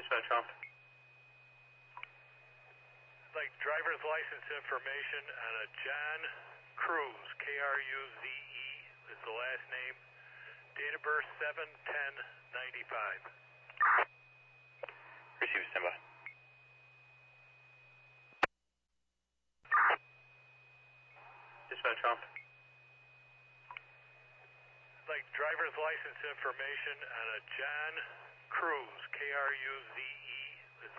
Dispatch off. Like driver's license information on a John Cruz, K-R-U-Z-E is the last name. Date of birth 7/10/95. Receive standby. Dispatch off. Like driver's license information on a John Cruz, K-R-U-Z-E